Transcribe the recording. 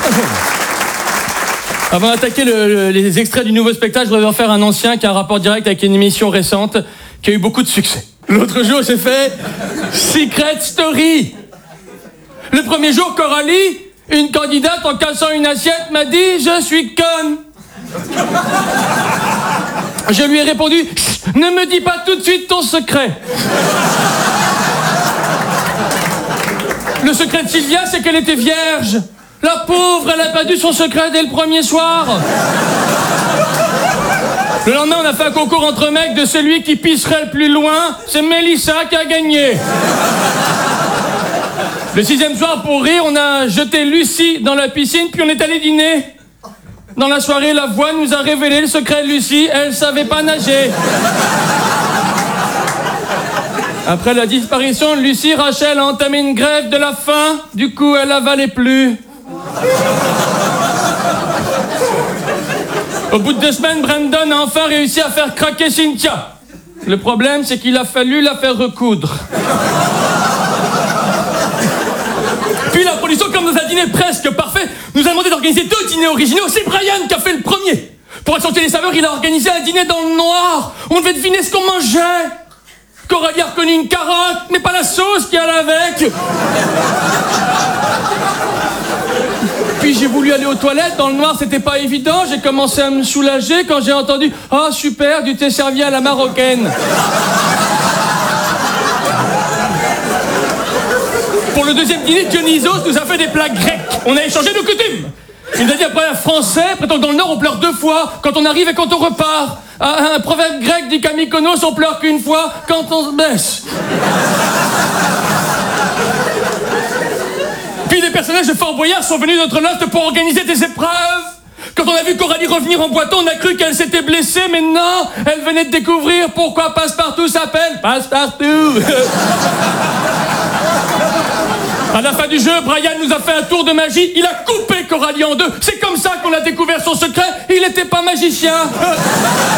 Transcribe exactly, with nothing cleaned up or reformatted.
Avant d'attaquer le, le, les extraits du nouveau spectacle, je voudrais en faire un ancien qui a un rapport direct avec une émission récente qui a eu beaucoup de succès. L'autre jour, j'ai fait Secret Story. Le premier jour, Coralie, une candidate en cassant une assiette, m'a dit « Je suis conne ». Je lui ai répondu « Ne me dis pas tout de suite ton secret ». Le secret de Sylvia, c'est qu'elle était vierge. La pauvre, elle a pas dû son secret dès le premier soir. Le lendemain, on a fait un concours entre mecs de celui qui pisserait le plus loin. C'est Mélissa qui a gagné. Le sixième soir, pour rire, on a jeté Lucie dans la piscine, puis on est allé dîner. Dans la soirée, la voix nous a révélé le secret de Lucie. Elle savait pas nager. Après la disparition de Lucie, Rachel a entamé une grève de la faim. Du coup, elle avalait plus. Au bout de deux semaines, Brandon a enfin réussi à faire craquer Cynthia. Le problème, c'est qu'il a fallu la faire recoudre. Puis la production, comme dans un dîner presque parfait, nous a demandé d'organiser deux dîners originaux. C'est Brian qui a fait le premier. Pour accentuer les saveurs, il a organisé un dîner dans le noir. On devait deviner ce qu'on mangeait. Coralie a reconnu une carotte, mais pas la sauce qu'il y a avec. Puis j'ai voulu aller aux toilettes, dans le noir c'était pas évident, j'ai commencé à me soulager quand j'ai entendu « Oh super, du thé servi à la marocaine ». Pour le deuxième dîner, Dionysos nous a fait des plats grecs. On a échangé nos coutumes. Il nous a dit après un français, prétend que dans le Nord on pleure deux fois, quand on arrive et quand on repart. Un proverbe grec dit qu'à Mykonos on pleure qu'une fois, quand on se baisse. Puis les personnages de Fort Boyard sont venus de notre loft pour organiser des épreuves. Quand on a vu Coralie revenir en boitant, on a cru qu'elle s'était blessée, mais non, elle venait de découvrir pourquoi Passepartout s'appelle Passepartout. À la fin du jeu, Brian nous a fait un tour de magie, il a coupé Coralie en deux. C'est comme ça qu'on a découvert son secret, il n'était pas magicien.